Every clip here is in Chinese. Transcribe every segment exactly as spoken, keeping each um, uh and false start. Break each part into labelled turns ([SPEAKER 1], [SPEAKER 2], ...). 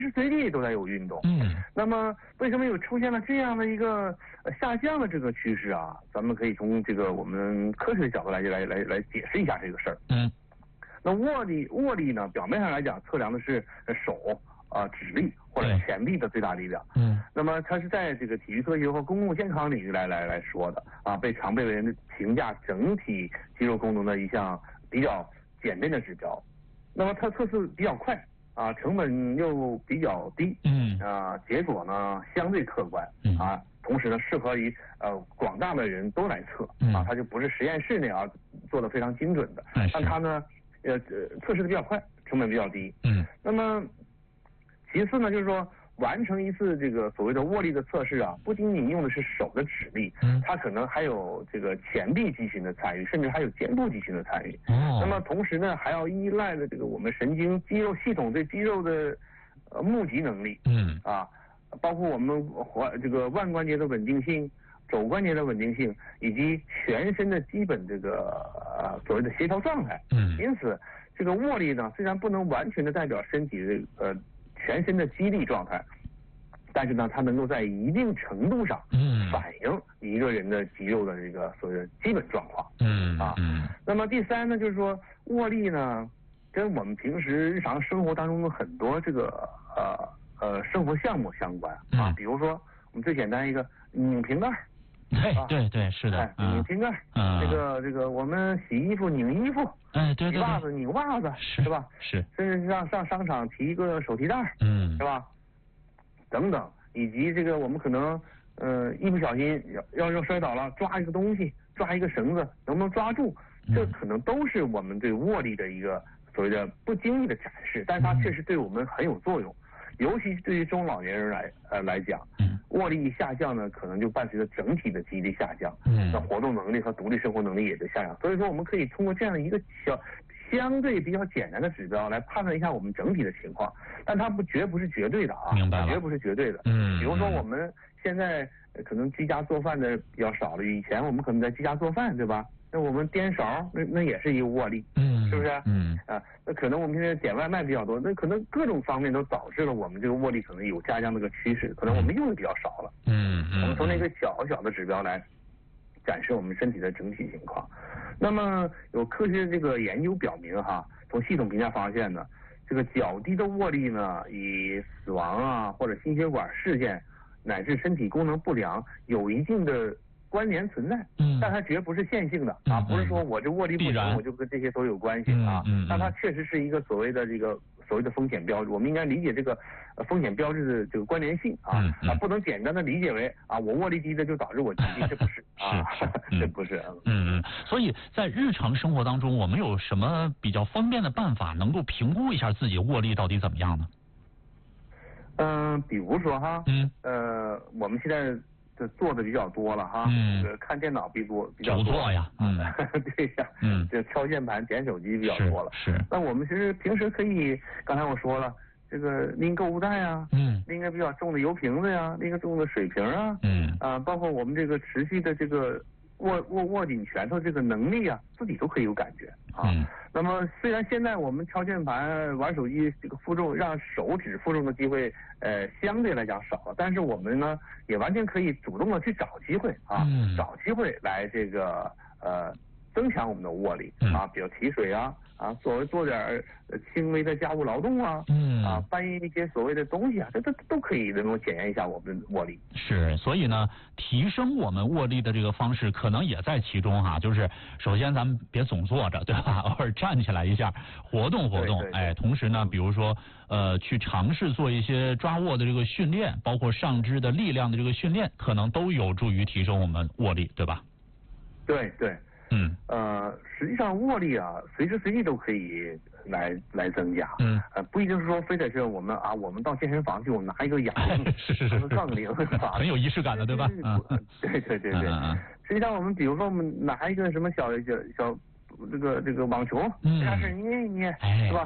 [SPEAKER 1] 时随地都在有运动。
[SPEAKER 2] 嗯，
[SPEAKER 1] 那么为什么有出现了这样的一个下降的这个趋势啊？咱们可以从这个我们科学的角度来来来来解释一下这个事儿。
[SPEAKER 2] 嗯，
[SPEAKER 1] 那握力握力呢，表面上来讲测量的是手啊、呃、指力或者前臂的最大力量。
[SPEAKER 2] 嗯，
[SPEAKER 1] 那么它是在这个体育科学和公共健康领域来来来说的啊，被常被人评价整体肌肉功能的一项比较简便的指标。那么它测试比较快啊，成本又比较低。
[SPEAKER 2] 嗯，
[SPEAKER 1] 啊，结果呢相对客观啊，同时呢适合于呃广大的人都来测啊，它就不是实验室内啊做的非常精准的，但它呢呃测试的比较快，成本比较低。
[SPEAKER 2] 嗯，
[SPEAKER 1] 那么其次呢，就是说完成一次这个所谓的握力的测试啊，不仅仅用的是手的指力，
[SPEAKER 2] 嗯，
[SPEAKER 1] 它可能还有这个前臂肌群的参与，甚至还有肩部肌群的参与。
[SPEAKER 2] 哦，
[SPEAKER 1] 那么同时呢，还要依赖的这个我们神经肌肉系统对肌肉的呃募集能力。
[SPEAKER 2] 嗯，
[SPEAKER 1] 啊，包括我们踝这个腕关节的稳定性、肘关节的稳定性，以及全身的基本这个呃所谓的协调状态。
[SPEAKER 2] 嗯，
[SPEAKER 1] 因此这个握力呢，虽然不能完全的代表身体的呃全身的肌力状态，但是呢，它能够在一定程度上反映一个人的肌肉的这个所谓的基本状况。
[SPEAKER 2] 嗯
[SPEAKER 1] 啊，
[SPEAKER 2] 嗯，
[SPEAKER 1] 那么第三呢，就是说握力呢，跟我们平时日常生活当中的很多这个呃呃生活项目相关啊，
[SPEAKER 2] 嗯、
[SPEAKER 1] 比如说我们最简单一个拧瓶盖。
[SPEAKER 2] 对对对，是的，
[SPEAKER 1] 哎，拧瓶盖，
[SPEAKER 2] 嗯，
[SPEAKER 1] 这个这个我们洗衣服拧衣服，
[SPEAKER 2] 哎，对对对，
[SPEAKER 1] 洗袜子拧袜子，
[SPEAKER 2] 是
[SPEAKER 1] 是吧？
[SPEAKER 2] 是，
[SPEAKER 1] 甚至上上商场提一个手提袋，
[SPEAKER 2] 嗯，
[SPEAKER 1] 是吧？等等，以及这个我们可能呃一不小心要要要摔倒了，抓一个东西，抓一个绳子，能不能抓住？这可能都是我们对握力的一个所谓的不经意的展示，但是它确实对我们很有作用。尤其是对于中老年人来呃来讲，
[SPEAKER 2] 嗯，
[SPEAKER 1] 握力一下降呢，可能就伴随着整体的肌力下降，
[SPEAKER 2] 嗯，
[SPEAKER 1] 那活动能力和独立生活能力也就下降。所以说，我们可以通过这样的一个小相对比较简单的指标来判断一下我们整体的情况，但它不绝不是绝对的啊，
[SPEAKER 2] 明白了，
[SPEAKER 1] 绝不是绝对的。
[SPEAKER 2] 嗯，
[SPEAKER 1] 比如说我们现在可能居家做饭的比较少了，以前我们可能在居家做饭，对吧？那我们颠勺，那那也是一个握力，
[SPEAKER 2] 嗯，
[SPEAKER 1] 是不是？
[SPEAKER 2] 嗯，
[SPEAKER 1] 啊，那可能我们现在点外卖比较多，那可能各种方面都导致了我们这个握力可能有下降的一个趋势，可能我们用的比较少了。
[SPEAKER 2] 嗯嗯，
[SPEAKER 1] 我们从那个小小的指标来展示我们身体的整体情况。那么有科学这个研究表明哈，从系统评价发现呢，这个较低的握力呢，与死亡啊或者心血管事件乃至身体功能不良有一定的关联存在，
[SPEAKER 2] 嗯，
[SPEAKER 1] 但它绝不是线性的啊，不是说我这握力不行我就跟这些都有关系啊，
[SPEAKER 2] 嗯，
[SPEAKER 1] 但它确实是一个所谓的这个所谓的风险标志，我们应该理解这个风险标志的这个关联性啊，啊，不能简单的理解为啊我握力低的就导致我疾病，这不是啊，这不是，
[SPEAKER 2] 嗯嗯，所以在日常生活当中，我们有什么比较方便的办法能够评估一下自己握力到底怎么样呢？
[SPEAKER 1] 嗯，比如说哈，
[SPEAKER 2] 嗯，
[SPEAKER 1] 呃，我们现在这做的比较多了哈，
[SPEAKER 2] 嗯，
[SPEAKER 1] 看电脑比多比较多
[SPEAKER 2] 久坐呀，嗯，
[SPEAKER 1] 对呀，
[SPEAKER 2] 嗯，
[SPEAKER 1] 这敲键盘、点手机比较多了，
[SPEAKER 2] 是。
[SPEAKER 1] 那我们其实平时可以，刚才我说了，这个拎购物袋啊，
[SPEAKER 2] 嗯，
[SPEAKER 1] 拎个比较重的油瓶子呀，拎个重的水瓶啊，
[SPEAKER 2] 嗯，
[SPEAKER 1] 啊，包括我们这个持续的这个握握握紧拳头这个能力啊，自己都可以有感觉啊。
[SPEAKER 2] 嗯，
[SPEAKER 1] 那么虽然现在我们敲键盘、玩手机这个负重让手指负重的机会，呃，相对来讲少了，但是我们呢也完全可以主动的去找机会啊，
[SPEAKER 2] 嗯、
[SPEAKER 1] 找机会来这个呃增强我们的握力啊，比如提水啊。啊，所谓做点呃轻微的家务劳动啊，
[SPEAKER 2] 嗯，
[SPEAKER 1] 啊，搬运一些所谓的东西啊，这这都可以能够检验一下我们的握力。
[SPEAKER 2] 是，所以呢，提升我们握力的这个方式可能也在其中哈。就是首先咱们别总坐着，对吧？偶尔站起来一下，活动活动。
[SPEAKER 1] 对对对
[SPEAKER 2] 哎，同时呢，比如说呃，去尝试做一些抓握的这个训练，包括上肢的力量的这个训练，可能都有助于提升我们握力，对吧？
[SPEAKER 1] 对对。
[SPEAKER 2] 嗯，
[SPEAKER 1] 呃，实际上握力啊，随时随地都可以来来增加。
[SPEAKER 2] 嗯，
[SPEAKER 1] 呃，不一定是说非得是我们啊，我们到健身房去，我们拿一个哑铃，
[SPEAKER 2] 是是是，
[SPEAKER 1] 杠铃，
[SPEAKER 2] 很有仪式感的，对吧？
[SPEAKER 1] 嗯，对对对对。
[SPEAKER 2] 嗯、
[SPEAKER 1] 实际上，我们比如说我们拿一个什么小小小这个这个网球，
[SPEAKER 2] 嗯，
[SPEAKER 1] 开始捏一捏，
[SPEAKER 2] 哎、
[SPEAKER 1] 是吧？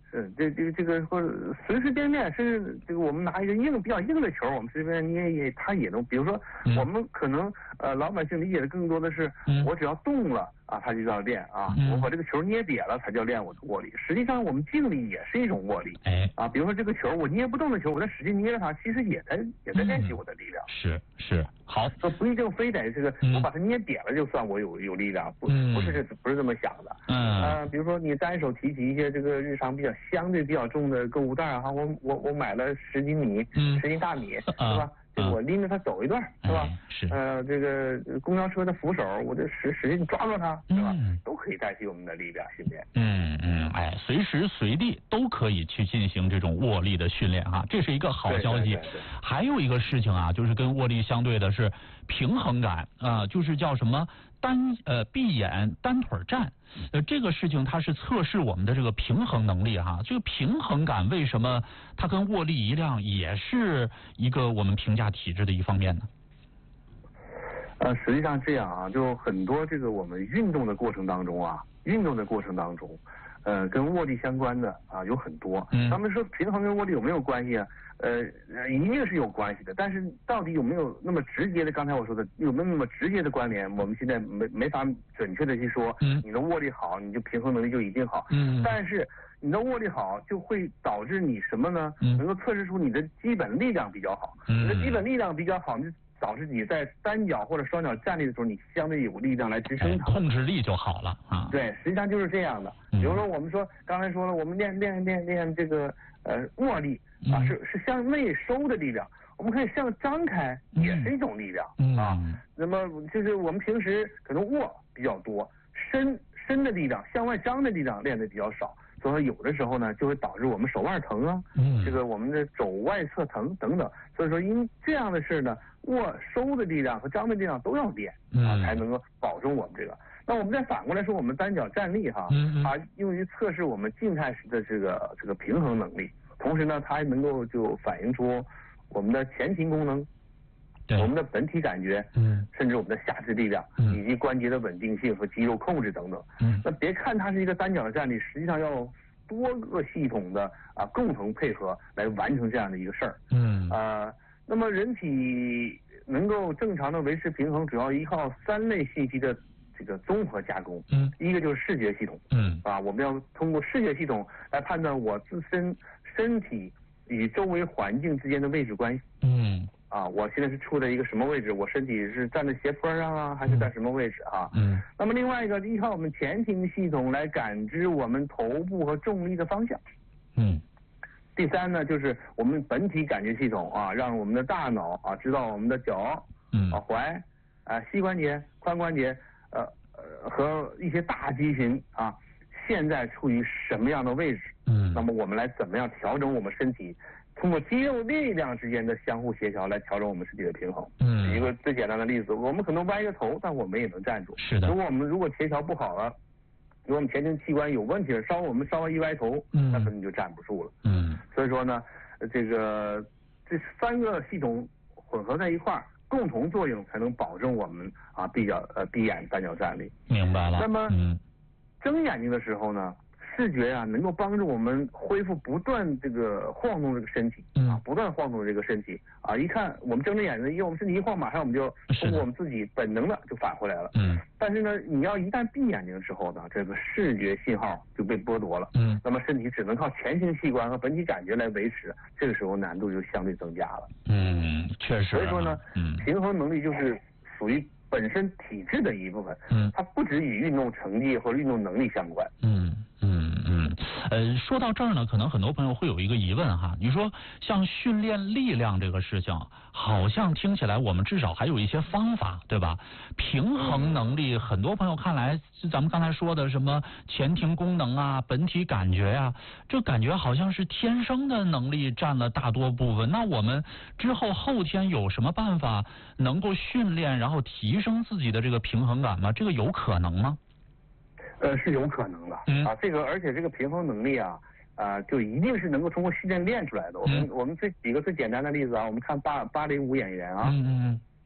[SPEAKER 1] 是这这这个或者随时见面，甚至这个我们拿一个硬比较硬的球，我们随便捏一，它也能。比如说，我们可能呃老百姓理解的更多的是，
[SPEAKER 2] 嗯、
[SPEAKER 1] 我只要动了啊，它就叫练啊。嗯、我把这个球捏瘪了，才叫练我的握力。实际上，我们静力也是一种握力。
[SPEAKER 2] 哎
[SPEAKER 1] 啊，比如说这个球我捏不动的球，我在使劲捏着它，其实也在也在练习我的力量。
[SPEAKER 2] 嗯、是是好，
[SPEAKER 1] 说不一定非得这个、嗯、我把它捏瘪了就算我有有力量，不、嗯、不是这不是这么想的。嗯呃，比如说你单手提起一些这个日常比较相对比较重的购物袋哈，我我我买了十斤米，嗯、十斤大米，是吧？这个我拎着它走一段，是吧？
[SPEAKER 2] 是。
[SPEAKER 1] 呃，这个公交车的扶手，我就使使劲抓住它，是吧？
[SPEAKER 2] 嗯、
[SPEAKER 1] 都可以代替我们的力量训练。
[SPEAKER 2] 嗯嗯，哎，随时随地都可以去进行这种握力的训练哈，这是一个好消息。
[SPEAKER 1] 对对对对，
[SPEAKER 2] 还有一个事情啊，就是跟握力相对的是平衡感啊、呃，就是叫什么单呃闭眼单腿站。呃，这个事情它是测试我们的这个平衡能力哈。这个平衡感为什么它跟握力一样，也是一个我们评价体质的一方面呢？
[SPEAKER 1] 呃，实际上这样啊，就很多这个我们运动的过程当中啊，运动的过程当中，呃，跟握力相关的啊有很多。嗯。咱们说平衡跟握力有没有关系啊？呃，一定是有关系的，但是到底有没有那么直接的？刚才我说的有没有那么直接的关联？我们现在没没法准确的去说。嗯。你的握力好，你就平衡能力就一定好。嗯。但是你的握力好，就会导致你什么呢？嗯。能够测试出你的基本力量比较好。嗯。你的基本力量比较好，就导致你在单脚或者双脚站立的时候，你相对有力量来支撑它，
[SPEAKER 2] 哎、控制力就好了啊。
[SPEAKER 1] 对，实际上就是这样的。比如说我们说刚才说了，我们练练练练这个呃握力。啊，是是向内收的力量，我们可以向张开，也是一种力量、嗯、啊。那么就是我们平时可能握比较多，伸伸的力量、向外张的力量练的比较少，所以说有的时候呢，就会导致我们手腕疼啊，嗯，这个我们的肘外侧疼等等。所以说，因这样的事呢，握收的力量和张的力量都要练啊，才能够保证我们这个。那我们再反过来说，我们单脚站立哈，啊，用于测试我们静态时的这个这个平衡能力。同时呢，它还能够就反映出我们的前庭功能，我们的本体感觉，嗯，甚至我们的下肢力量，嗯，以及关节的稳定性和肌肉控制等等。嗯，那别看它是一个单脚的站立，实际上要多个系统的啊共同配合来完成这样的一个事儿。嗯，啊，那么人体能够正常的维持平衡，主要依靠三类信息的这个综合加工。嗯，一个就是视觉系统。嗯，啊，我们要通过视觉系统来判断我自身身体与周围环境之间的位置关系。嗯，啊，我现在是处在一个什么位置？我身体是站在斜坡上啊，还是在什么位置啊？嗯。那么另外一个，依靠我们前庭系统来感知我们头部和重力的方向。嗯。第三呢，就是我们本体感觉系统啊，让我们的大脑啊知道我们的脚、嗯啊踝、啊膝关节、髋关节，呃呃和一些大肌群啊。现在处于什么样的位置？嗯，那么我们来怎么样调整我们身体，通过肌肉力量之间的相互协调来调整我们身体的平衡。嗯，一个最简单的例子，我们可能歪个头，但我们也能站住。是的。如果我们如果协调不好了，如果我们前庭器官有问题了，稍微我们稍微一歪头，嗯，那可能就站不住了。嗯，所以说呢，这个这三个系统混合在一块儿，共同作用才能保证我们啊闭脚呃闭眼单脚站立。
[SPEAKER 2] 明白了。
[SPEAKER 1] 那么，
[SPEAKER 2] 嗯。
[SPEAKER 1] 睁眼睛的时候呢，视觉啊能够帮助我们恢复不断这个晃动这个身体，啊，不断晃动这个身体啊，一看我们睁着眼睛，因为我们身体一晃，马上我们就通过我们自己本能的就返回来了。嗯。但是呢，你要一旦闭眼睛的时候呢，这个视觉信号就被剥夺了。嗯。那么身体只能靠前庭器官和本体感觉来维持，这个时候难度就相对增加了。
[SPEAKER 2] 嗯，确实。
[SPEAKER 1] 所以说呢，嗯，平衡能力就是属于本身体质的一部分，嗯，它不只与运动成绩或者运动能力相关。
[SPEAKER 2] 嗯嗯嗯，呃，说到这儿呢，可能很多朋友会有一个疑问哈，你说像训练力量这个事情，好像听起来我们至少还有一些方法，对吧？平衡能力，很多朋友看来，咱们刚才说的什么前庭功能啊、本体感觉呀、啊，这感觉好像是天生的能力占了大多部分。那我们之后后天有什么办法能够训练，然后提升自己的这个平衡感吗？这个有可能吗？
[SPEAKER 1] 呃，是有可能的。嗯、啊，这个而且这个平衡能力啊。啊、呃，就一定是能够通过训练练出来的。我们、嗯、我们最几个最简单的例子啊，我们看芭芭蕾舞演员啊，嗯嗯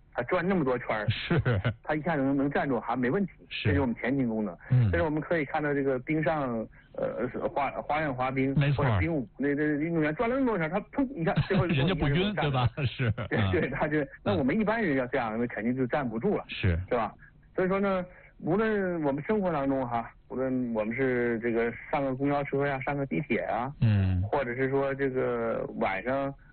[SPEAKER 1] 他转那么多圈儿，
[SPEAKER 2] 是，
[SPEAKER 1] 他一下能能站住还没问题，
[SPEAKER 2] 是
[SPEAKER 1] 这是我们前倾功能。
[SPEAKER 2] 嗯，
[SPEAKER 1] 这是我们可以看到这个冰上呃花花样滑冰
[SPEAKER 2] 没错，
[SPEAKER 1] 或者冰舞那这运动员转了那么多圈，他砰，你看最后
[SPEAKER 2] 人家不晕对吧？是，
[SPEAKER 1] 对对，他就那我们一般人要这样，那肯定就站不住了，
[SPEAKER 2] 是，
[SPEAKER 1] 是吧？所以说呢，无论我们生活当中哈，无论我们是这个上个公交车呀，上个地铁啊，
[SPEAKER 2] 嗯，
[SPEAKER 1] 或者是说这个晚上